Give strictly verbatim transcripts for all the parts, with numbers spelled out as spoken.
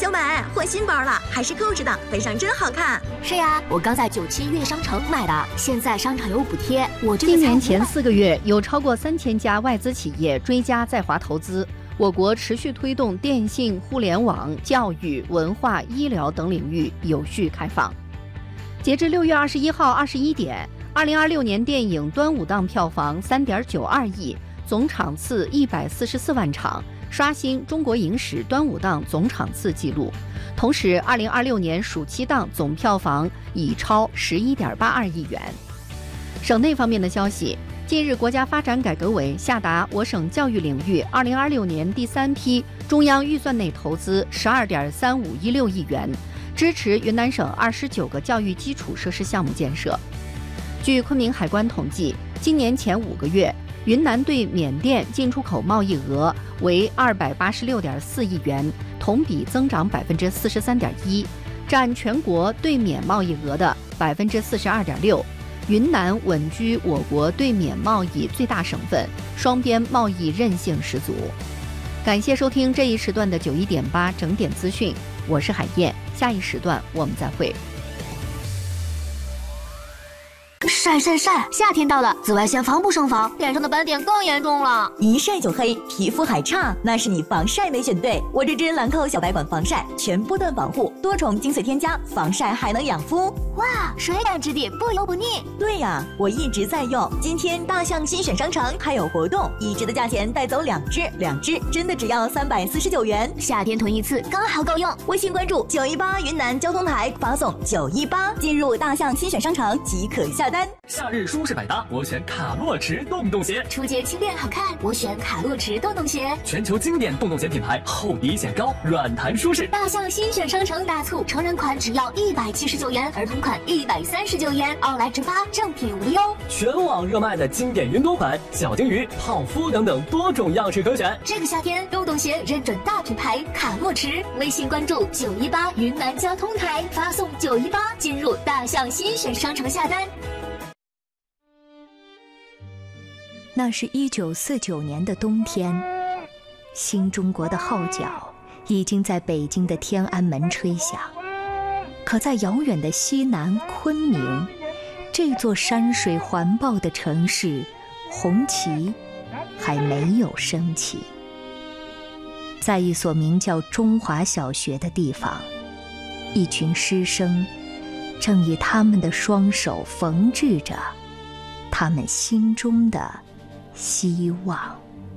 小美换新包了，还是扣着的，背上真好看。 是呀，我刚在九七悦商城买的，现在商场有补贴。我这个今年前四个月，有超过三千家外资企业追加在华投资。我国持续推动电信、互联网、教育、文化、医疗等领域有序开放。截至六月二十一号二十一点，二零二六年电影端午档票房三点九二亿，总场次一百四十四万场，刷新中国影史端午档总场次纪录。同时，二零二六年暑期档总票房已超十一点八二亿元。省内方面的消息。近日，国家发展改革委下达我省教育领域二零二六年第三批中央预算内投资十二点三五一六亿元，支持云南省二十九个教育基础设施项目建设。据昆明海关统计，今年前五个月，云南对缅甸进出口贸易额为二百八十六点四亿元，同比增长百分之四十三点一，占全国对缅贸易额的百分之四十二点六。云南稳居我国对缅贸易最大省份，双边贸易韧性十足。感谢收听这一时段的九一点八整点资讯，我是海燕，下一时段我们再会。 晒晒晒！夏天到了，紫外线防不胜防，脸上的斑点更严重了。 一晒就黑，皮肤还差，那是你防晒没选对。我这支兰蔻小白管防晒，全波段防护，多重精粹添加，防晒还能养肤。 哇，水感质地，不油不腻。 对呀，我一直在用。今天大象新选商城还有活动，一支的价钱带走两支，两支真的只要三百四十九元。 夏天囤一次刚好够用。 微信关注九一八云南交通台，发送九一八，进入大象新选商城即可下单。 夏日舒适百搭，我选卡洛驰洞洞鞋。 出街轻便好看，我选卡洛驰洞洞鞋。 全球经典洞洞鞋品牌，厚底显高，软弹舒适。 大象新选商城大促，成人款只要一百七十九元，儿童款一百三十九元，奥莱直发，正品无忧。 全网热卖的经典云朵款、小金鱼、泡芙等等多种样式可选。 这个夏天，洞洞鞋认准大品牌卡洛驰。微信关注九一八云南交通台，发送九一八进入大象新选商城下单。 那是一九四九年的冬天，新中国的号角已经在北京的天安门吹响，可在遥远的西南昆明，这座山水环抱的城市，红旗还没有升起。在一所名叫中华小学的地方，一群师生正以他们的双手缝制着他们心中的希望。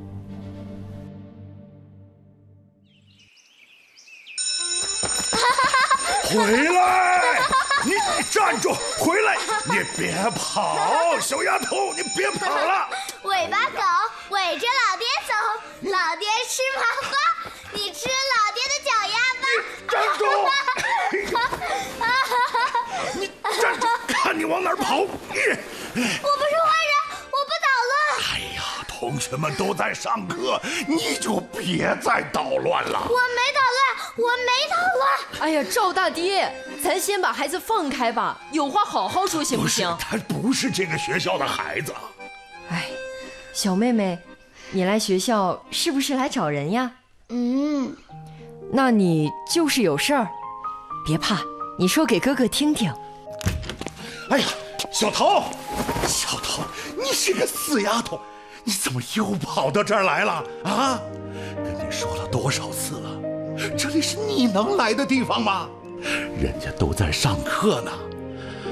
回来！你站住！回来！你别跑，小丫头，你别跑了！ 尾巴狗尾着老爹走，老爹吃麻花，你吃老爹的脚丫吧。 站住！你站住！看你往哪儿跑！我不是坏人，我不捣乱。 哎呀，同学们都在上课，你就别再捣乱了。 我没捣乱，我没捣乱。 哎呀，赵大爹，咱先把孩子放开吧，有话好好说，行不行？ 不是，他不是这个学校的孩子。 哎，小妹妹，你来学校是不是来找人呀？ 嗯。 那你就是有事儿，别怕，你说给哥哥听听。 哎呀，小桃，小桃，你是个死丫头，你怎么又跑到这儿来了啊？跟你说了多少次了，这里是你能来的地方吗？人家都在上课呢，